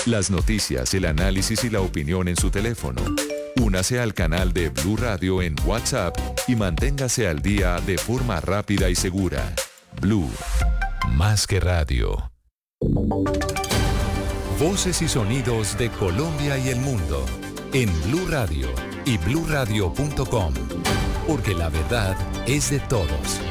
Las noticias, el análisis y la opinión en su teléfono. Únase al canal de Blue Radio en WhatsApp y manténgase al día de forma rápida y segura. Blue, más que radio. Voces y sonidos de Colombia y el mundo en Blue Radio y bluradio.com, porque la verdad es de todos.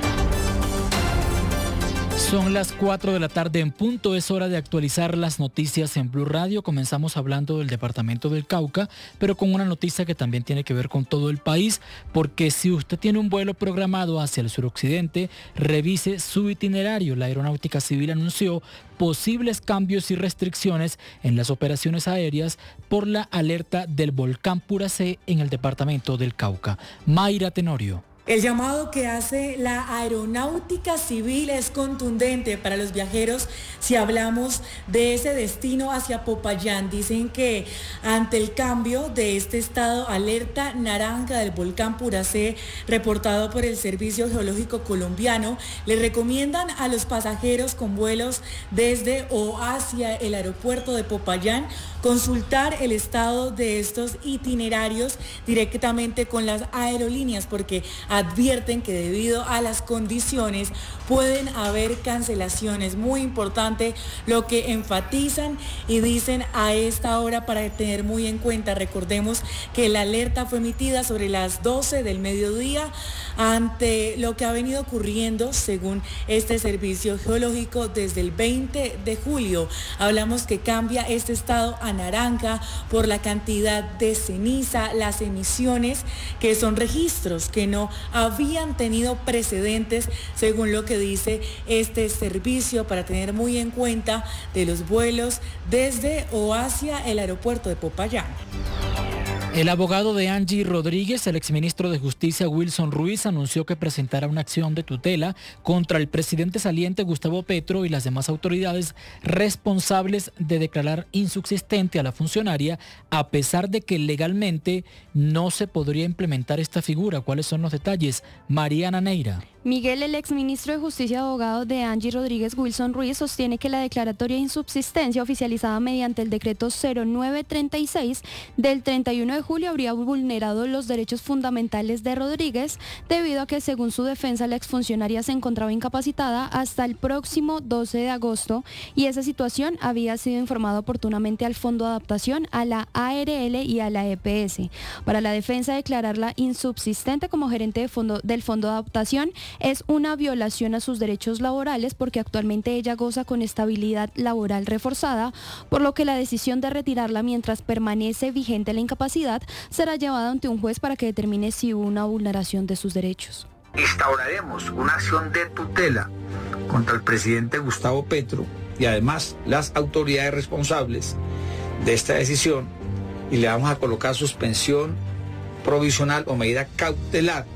Son las 4 de la tarde en punto, es hora de actualizar las noticias en Blue Radio. Comenzamos hablando del departamento del Cauca, pero con una noticia que también tiene que ver con todo el país, porque si usted tiene un vuelo programado hacia el suroccidente, revise su itinerario. La Aeronáutica Civil anunció posibles cambios y restricciones en las operaciones aéreas por la alerta del volcán Puracé en el departamento del Cauca. Mayra Tenorio. El llamado que hace la Aeronáutica Civil es contundente para los viajeros si hablamos de ese destino hacia Popayán. Dicen que ante el cambio de este estado alerta naranja del volcán Puracé reportado por el Servicio Geológico Colombiano, le recomiendan a los pasajeros con vuelos desde o hacia el aeropuerto de Popayán consultar el estado de estos itinerarios directamente con las aerolíneas, porque advierten que debido a las condiciones pueden haber cancelaciones. Muy importante lo que enfatizan y dicen a esta hora para tener muy en cuenta. Recordemos que la alerta fue emitida sobre las 12 del mediodía ante lo que ha venido ocurriendo según este servicio geológico desde el 20 de julio. Hablamos que cambia este estado a naranja por la cantidad de ceniza, las emisiones que son registros que no habían tenido precedentes según lo que dice este servicio, para tener muy en cuenta de los vuelos desde o hacia el aeropuerto de Popayán. El abogado de Angie Rodríguez, el exministro de Justicia Wilson Ruiz, anunció que presentará una acción de tutela contra el presidente saliente Gustavo Petro y las demás autoridades responsables de declarar insubsistente a la funcionaria, a pesar de que legalmente no se podría implementar esta figura. ¿Cuáles son los detalles? Mariana Neira. Miguel, el exministro de Justicia y abogado de Angie Rodríguez, Wilson Ruiz, sostiene que la declaratoria de insubsistencia oficializada mediante el decreto 0936 del 31 de julio habría vulnerado los derechos fundamentales de Rodríguez, debido a que, según su defensa, la exfuncionaria se encontraba incapacitada hasta el próximo 12 de agosto y esa situación había sido informada oportunamente al Fondo de Adaptación, a la ARL y a la EPS. Para la defensa, declararla insubsistente como gerente del Fondo de Adaptación es una violación a sus derechos laborales, porque actualmente ella goza con estabilidad laboral reforzada, por lo que la decisión de retirarla mientras permanece vigente la incapacidad será llevada ante un juez para que determine si hubo una vulneración de sus derechos. Instauraremos una acción de tutela contra el presidente Gustavo Petro y además las autoridades responsables de esta decisión, y le vamos a colocar suspensión provisional o medida cautelar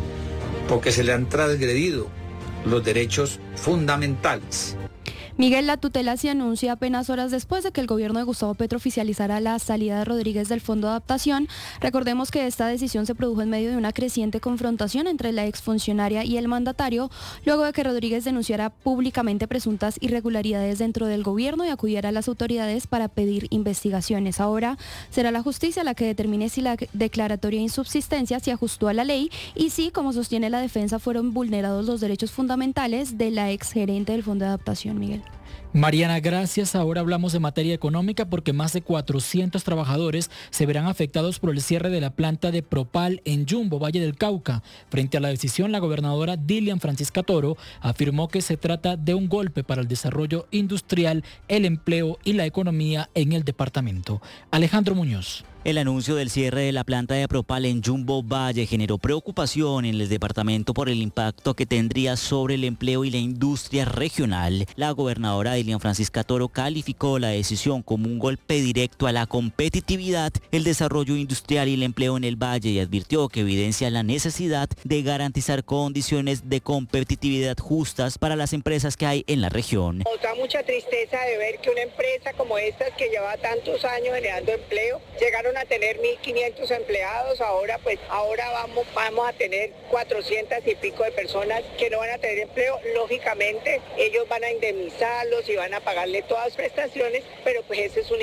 porque se le han transgredido los derechos fundamentales. Miguel, la tutela se anuncia apenas horas después de que el gobierno de Gustavo Petro oficializara la salida de Rodríguez del Fondo de Adaptación. Recordemos que esta decisión se produjo en medio de una creciente confrontación entre la exfuncionaria y el mandatario, luego de que Rodríguez denunciara públicamente presuntas irregularidades dentro del gobierno y acudiera a las autoridades para pedir investigaciones. Ahora será la justicia la que determine si la declaratoria de insubsistencia se ajustó a la ley y si, como sostiene la defensa, fueron vulnerados los derechos fundamentales de la exgerente del Fondo de Adaptación. Miguel. Mariana, gracias. Ahora hablamos de materia económica, porque más de 400 trabajadores se verán afectados por el cierre de la planta de Propal en Yumbo, Valle del Cauca. Frente a la decisión, la gobernadora Dilian Francisca Toro afirmó que se trata de un golpe para el desarrollo industrial, el empleo y la economía en el departamento. Alejandro Muñoz. El anuncio del cierre de la planta de Propal en Yumbo Valle generó preocupación en el departamento por el impacto que tendría sobre el empleo y la industria regional. La gobernadora Dilian Francisca Toro calificó la decisión como un golpe directo a la competitividad, el desarrollo industrial y el empleo en el valle, y advirtió que evidencia la necesidad de garantizar condiciones de competitividad justas para las empresas que hay en la región. Nos da mucha tristeza de ver que una empresa como esta, que lleva tantos años generando empleo, llegaron a tener 1.500 empleados, ahora vamos a tener 400 y pico de personas que no van a tener empleo. Lógicamente ellos van a indemnizarlos y van a pagarle todas las prestaciones, pero pues ese es un